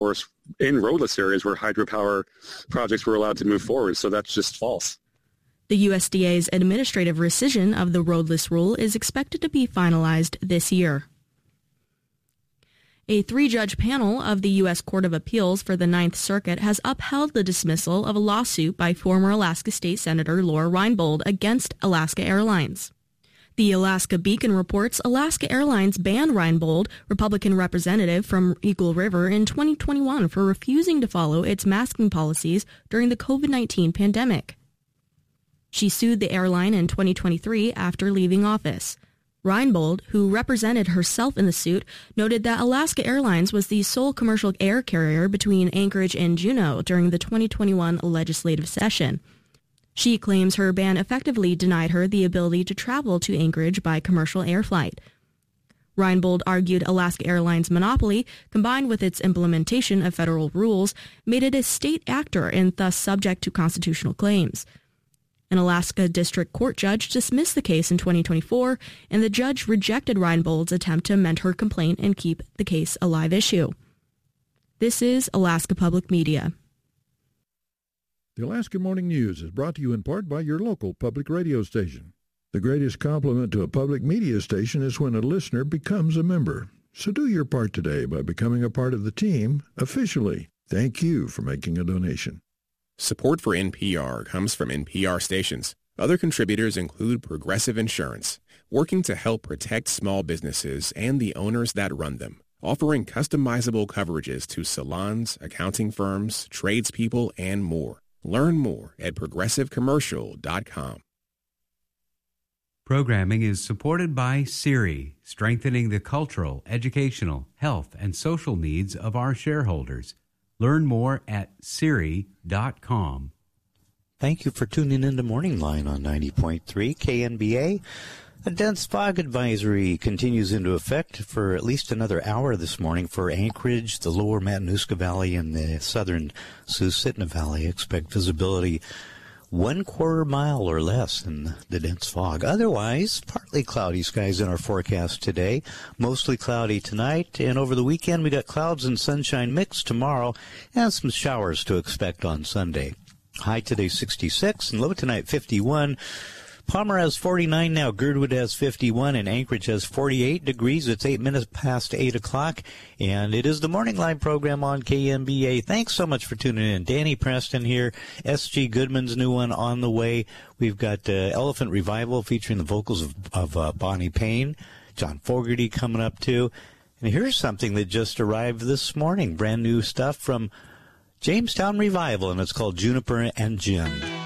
course, in roadless areas where hydropower projects were allowed to move forward. So that's just false. The USDA's administrative rescission of the roadless rule is expected to be finalized this year. A 3-judge panel of the U.S. Court of Appeals for the Ninth Circuit has upheld the dismissal of a lawsuit by former Alaska State Senator Laura Reinbold against Alaska Airlines. The Alaska Beacon reports Alaska Airlines banned Reinbold, Republican representative from Eagle River, in 2021 for refusing to follow its masking policies during the COVID-19 pandemic. She sued the airline in 2023 after leaving office. Reinbold, who represented herself in the suit, noted that Alaska Airlines was the sole commercial air carrier between Anchorage and Juneau during the 2021 legislative session. She claims her ban effectively denied her the ability to travel to Anchorage by commercial air flight. Reinbold argued Alaska Airlines' monopoly, combined with its implementation of federal rules, made it a state actor and thus subject to constitutional claims. An Alaska District Court judge dismissed the case in 2024, and the judge rejected Reinbold's attempt to amend her complaint and keep the case a live issue. This is Alaska Public Media. The Alaska Morning News is brought to you in part by your local public radio station. The greatest compliment to a public media station is when a listener becomes a member. So do your part today by becoming a part of the team officially. Thank you for making a donation. Support for NPR comes from NPR stations. Other contributors include Progressive Insurance, working to help protect small businesses and the owners that run them, offering customizable coverages to salons, accounting firms, tradespeople, and more. Learn more at progressivecommercial.com. Programming is supported by SIRI, strengthening the cultural, educational, health, and social needs of our shareholders. Learn more at SIRI.com. Thank you for tuning in to Morning Line on 90.3 KNBA. A dense fog advisory continues into effect for at least another hour this morning for Anchorage, the lower Matanuska Valley, and the southern Susitna Valley. Expect visibility 1/4 mile or less in the dense fog. Otherwise, partly cloudy skies in our forecast today. Mostly cloudy tonight, and over the weekend we got clouds and sunshine mixed tomorrow, and some showers to expect on Sunday. High today 66, and low tonight 51. Palmer has 49 now, Girdwood has 51, and Anchorage has 48 degrees. It's 8 minutes past 8 o'clock, and it is the Morning Line program on KNBA. Thanks so much for tuning in. Danny Preston here, S.G. Goodman's new one on the way. We've got Elephant Revival featuring the vocals of Bonnie Payne, John Fogerty coming up too. And here's something that just arrived this morning, brand new stuff from Jamestown Revival, and it's called Juniper and Gin.